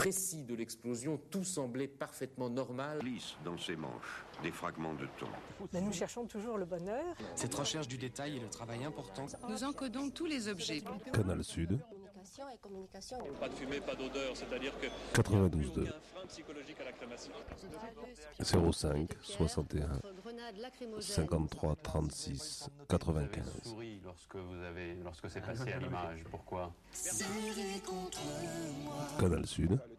précis de l'explosion, tout semblait parfaitement normal. Glisse dans ses manches des fragments de thon. Mais nous cherchons toujours le bonheur. Cette recherche du détail est le travail important. Nous encodons tous les objets. Canal Sud. Communication. Pas de fumée, pas d'odeur, c'est-à-dire que 92.2. il y a un frein psychologique à la crémation. 05 61 53 36 95. Souris lorsque c'est passé à l'image. Pourquoi? Canal Sud.